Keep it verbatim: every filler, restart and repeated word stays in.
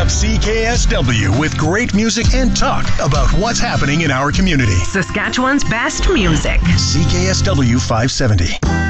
on C K S W with great music and talk about what's happening in our community. Saskatchewan's best music. C K S W five seventy.